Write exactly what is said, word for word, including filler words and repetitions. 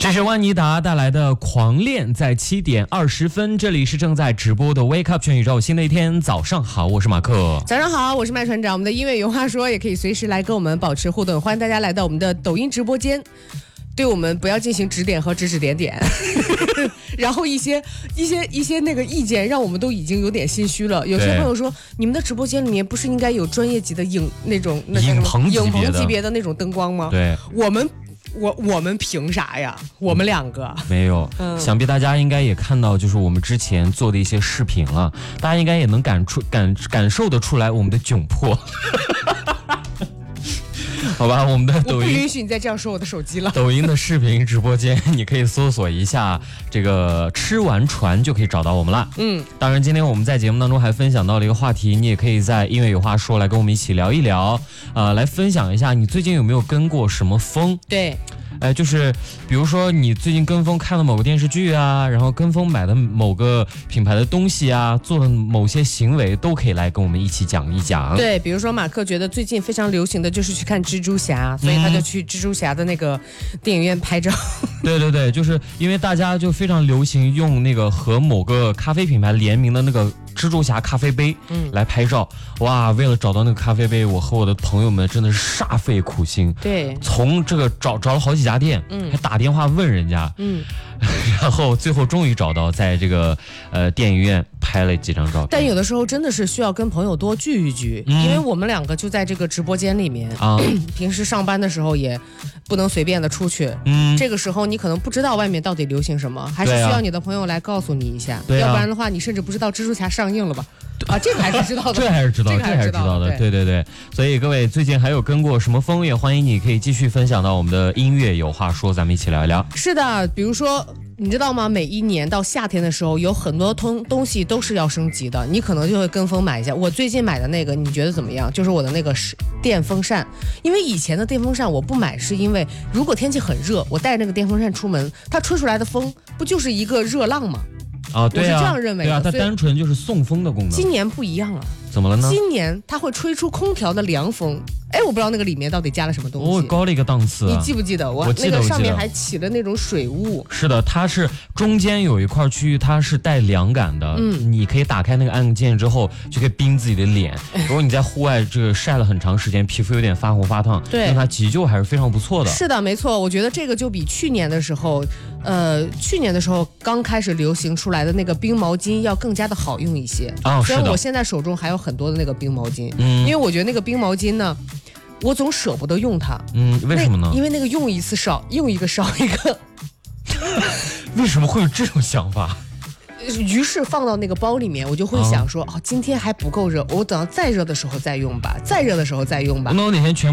这是万妮达带来的狂恋，在七点二十分，这里是正在直播的 Wake Up 全宇宙，新的一天，早上好，我是马克。 早上好，我是麦船长。我们的音乐有话说也可以随时来跟我们保持互动，欢迎大家来到我们的抖音直播间，对我们不要进行指点和指指点点，然后一些一些一些那个意见，让我们都已经有点心虚了。有些朋友说，你们的直播间里面不是应该有专业级的影那种那影棚影棚级别的那种灯光吗？ 对， 我们。我我们凭啥呀？我们两个没有、嗯，想必大家应该也看到，就是我们之前做的一些视频了，大家应该也能感出感感受得出来我们的窘迫。好吧，我们的抖音， 我不允许你再这样说我的手机了。 抖音的视频直播间，你可以搜索一下这个吃完船就可以找到我们了。嗯，当然今天我们在节目当中还分享到了一个话题，你也可以在音乐有话说来跟我们一起聊一聊，呃，来分享一下你最近有没有跟过什么风？ 对。 哎，就是比如说你最近跟风看了某个电视剧啊，然后跟风买的某个品牌的东西啊，做的某些行为，都可以来跟我们一起讲一讲。 对，比如说马克觉得最近非常流行的就是去看蜘蛛侠，所以他就去蜘蛛侠的那个电影院拍照。 对对对，就是因为大家就非常流行用那个和某个咖啡品牌联名的那个蜘蛛侠咖啡杯来拍照。嗯、哇，为了找到那个咖啡杯，我和我的朋友们真的是煞费苦心。 对， 从这个找找了好几家店，嗯，还打电话问人家，嗯，然后最后终于找到，在这个呃电影院拍了几张照片。 但有的时候真的是需要跟朋友多聚一聚，嗯、因为我们两个就在这个直播间里面啊，平时上班的时候也不能随便的出去，嗯，这个时候你可能不知道外面到底流行什么，还是需要你的朋友来告诉你一下，对啊、要不然的话你甚至不知道蜘蛛侠上映了吧？啊，这个还是知道的， 这还是知道， 这还是知道的，对对对。所以各位最近还有跟过什么风，也欢迎你可以继续分享到我们的音乐有话说，咱们一起聊一聊。 是的，比如说你知道吗？每一年到夏天的时候，有很多东东西都是要升级的，你可能就会跟风买一下。我最近买的那个，你觉得怎么样？就是我的那个电风扇，因为以前的电风扇我不买，是因为如果天气很热，我带那个电风扇出门，它吹出来的风不就是一个热浪吗？ 啊，对啊， 我是这样认为的。 对啊，它单纯就是送风的功能。 今年不一样了， 怎么了呢？ 今年它会吹出空调的凉风。哎，我不知道那个里面到底加了什么东西。 哦，高了一个档次、啊。 你记不记得我？ 我记得， 那个上面还起了那种水雾。 是的，它是中间有一块区域，它是带凉感的。嗯，你可以打开那个按键之后，就可以冰自己的脸。如果你在户外这个晒了很长时间，皮肤有点发红发烫， 对， 那它急救还是非常不错的。 是的，没错。我觉得这个就比去年的时候，呃，去年的时候刚开始流行出来的那个冰毛巾要更加的好用一些。 哦， 虽然我现在手中还有很多的那个冰毛巾，嗯，因为我觉得那个冰毛巾呢，我总舍不得用它。 嗯，为什么呢？ 因为那个用一次少，用一个少一个。 为什么会有这种想法？ 于是放到那个包里面，我就会想说，哦，今天还不够热，我等到再热的时候再用吧，再热的时候再用吧。 那我哪天全。